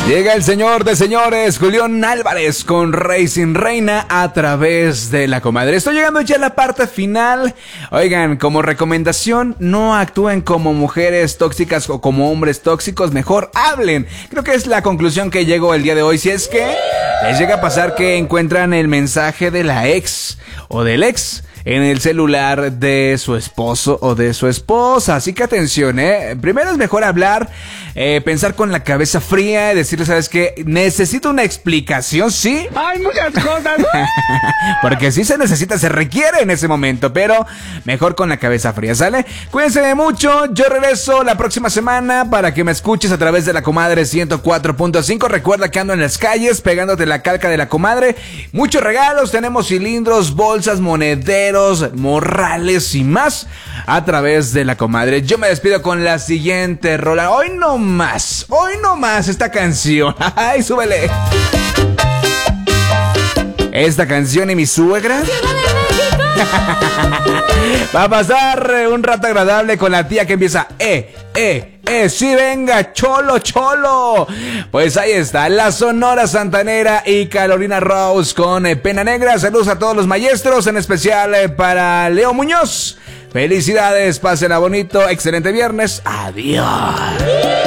Llega el señor de señores, Julián Álvarez, con Rey sin Reina a través de La Comadre. Estoy llegando ya a la parte final. Oigan, como recomendación, no actúen como mujeres tóxicas o como hombres tóxicos, mejor hablen. Creo que es la conclusión que llego el día de hoy. Si es que les llega a pasar que encuentran el mensaje de la ex o del ex en el celular de su esposo o de su esposa. Así que atención, primero es mejor hablar, pensar con la cabeza fría y decirle, ¿sabes qué? Necesito una explicación, ¿sí? Hay muchas cosas. Porque sí se necesita, se requiere en ese momento, pero mejor con la cabeza fría, ¿sale? Cuídense mucho, yo regreso la próxima semana para que me escuches a través de La Comadre 104.5. Recuerda que ando en las calles pegándote la calca de La Comadre. Muchos regalos, tenemos cilindros, bolsas, monederos, morrales y más a través de La Comadre. Yo me despido con la siguiente rola. Hoy no más esta canción. ¡Ay, súbele! Esta canción y mi suegra va a pasar un rato agradable con la tía que empieza sí, venga, cholo, cholo. Pues ahí está, la Sonora Santanera y Carolina Rose con Pena Negra. Saludos a todos los maestros, en especial para Leo Muñoz. Felicidades, pásenla bonito, excelente viernes. Adiós.